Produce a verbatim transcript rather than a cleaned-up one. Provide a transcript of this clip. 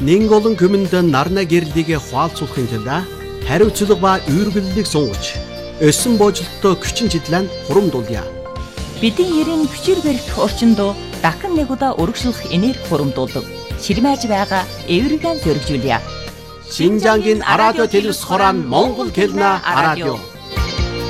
Нинг олон күмэнд нарна гэрлийг хуалцуулахын тулд хариуцлага ба үүргэллийг сунгаж, өсөн бooжилттой хүчин чиглэн хурамдуулъя. Бидний ерийн хүчээр барих орчинд дахин нэг удаа урагшлах энерги хурамдуулдаг. Ширмэж байгаа эвэргэн зөргижүүлье. Шинжангийн радио телевиз хорон Монгол хэлний радио.